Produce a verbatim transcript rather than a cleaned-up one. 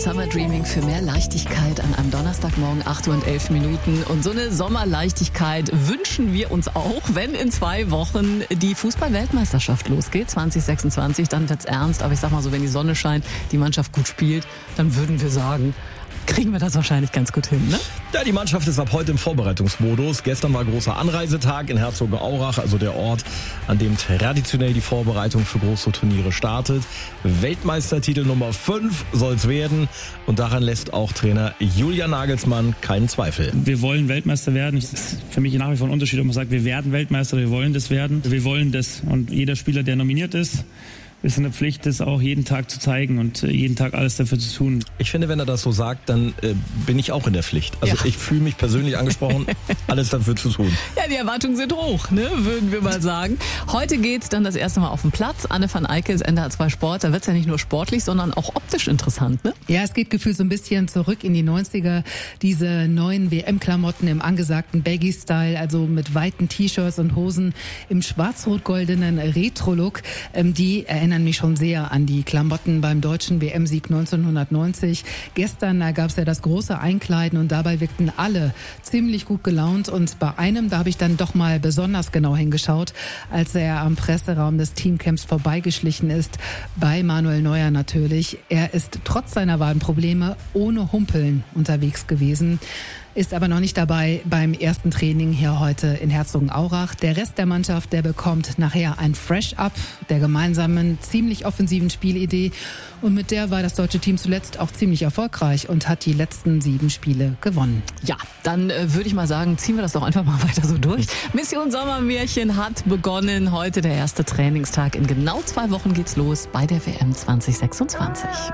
und Summer Dreaming für mehr Leichtigkeit an einem Donnerstagmorgen, acht Uhr und elf Minuten. Und so eine Sommerleichtigkeit wünschen wir uns auch, wenn in zwei Wochen die Fußball-Weltmeisterschaft losgeht, zwanzig sechsundzwanzig. Dann wird's ernst, aber ich sag mal so, wenn die Sonne scheint, die Mannschaft gut spielt, dann würden wir sagen, kriegen wir das wahrscheinlich ganz gut hin, ne? Ja, die Mannschaft ist ab heute im Vorbereitungsmodus. Gestern war großer Anreisetag in Herzogenaurach, also der Ort, an dem traditionell die Vorbereitung für große Turniere startet. Weltmeistertitel Nummer fünf soll's werden und daran lässt auch Trainer Julian Nagelsmann keinen Zweifel. Wir wollen Weltmeister werden. Es ist für mich nach wie vor ein Unterschied, ob man sagt, wir werden Weltmeister, wir wollen das werden. Wir wollen das und jeder Spieler, der nominiert ist, ist eine Pflicht, das auch jeden Tag zu zeigen und jeden Tag alles dafür zu tun. Ich finde, wenn er das so sagt, dann äh, bin ich auch in der Pflicht. Also ja. Ich fühle mich persönlich angesprochen, alles dafür zu tun. Ja, die Erwartungen sind hoch, ne, würden wir mal sagen. Heute geht's dann das erste Mal auf den Platz. Anne van Eykels, N D R zwei Sport. Da wird's ja nicht nur sportlich, sondern auch optisch interessant, ne? Ja, es geht gefühlt so ein bisschen zurück in die neunziger. Diese neuen W M-Klamotten im angesagten Baggy-Style, also mit weiten T-Shirts und Hosen im schwarz-rot-goldenen Retro-Look. Ähm, die erinnern mich schon sehr an die Klamotten beim deutschen W M-Sieg neunzehnhundertneunzig. Gestern da gab es ja das große Einkleiden und dabei wirkten alle ziemlich gut gelaunt. Und bei einem, da habe ich dann doch mal besonders genau hingeschaut, als er am Presseraum des Teamcamps vorbeigeschlichen ist, bei Manuel Neuer natürlich. Er ist trotz seiner Wadenprobleme ohne Humpeln unterwegs gewesen. Ist aber noch nicht dabei beim ersten Training hier heute in Herzogenaurach. Der Rest der Mannschaft, der bekommt nachher ein Fresh-Up der gemeinsamen, ziemlich offensiven Spielidee. Und mit der war das deutsche Team zuletzt auch ziemlich erfolgreich und hat die letzten sieben Spiele gewonnen. Ja, dann äh, würde ich mal sagen, ziehen wir das doch einfach mal weiter so durch. Mission Sommermärchen hat begonnen. Heute der erste Trainingstag. In genau zwei Wochen geht's los bei der W M zwanzig sechsundzwanzig.